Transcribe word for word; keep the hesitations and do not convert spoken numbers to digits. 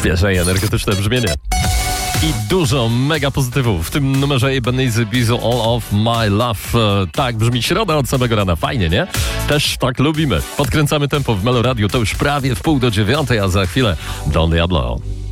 Świeże i energetyczne brzmienie. I dużo mega pozytywów w tym numerze Ebenezer Beazle All of My Love. E, tak brzmi środa od samego rana. Fajnie, nie? Też tak lubimy. Podkręcamy tempo w Melo Radio. To już prawie w pół do dziewiątej, a za chwilę Don Diablo.